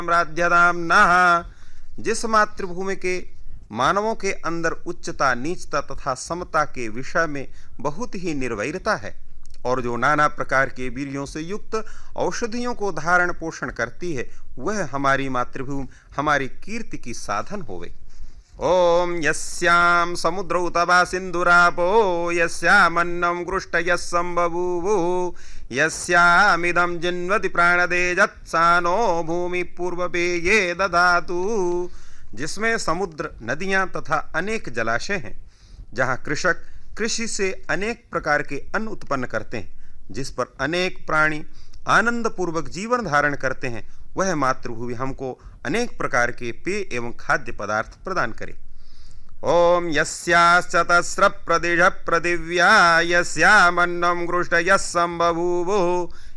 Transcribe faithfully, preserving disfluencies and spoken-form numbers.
राज्यदाम्नः, जिस मातृभूमि के मानवों के अंदर उच्चता, नीचता तथा समता के विषय में बहुत ही निर्वैरता है और जो नाना प्रकार के वीर्यों से युक्त औषधियों को धारण पोषण करती है, वह हमारी मातृभूमि हमारी कीर्ति की साधन होवे। ओम यस्याम समुद्रौ तवा सिंधुरापो यस्यामन्नं गृष्टयः संबभूवु यस्यामिदं जिन्वति प्राणदेजत्सानो भूमि पूर्वपेये दधातु, जिसमें समुद्र, नदियां तथा अनेक जलाशय हैं, जहां कृषक कृषि से अनेक प्रकार के अन्न उत्पन्न करते हैं, जिस पर अनेक प्राणी आनंद पूर्वक जीवन धारण करते हैं, वह मातृभूमि हमको अनेक प्रकार के पेय एवं खाद्य पदार्थ प्रदान करे। ओम यस्याश्चतस्र प्रदेश पृथिव्या यस्यामन्नं गृष्टयः संबभूवुः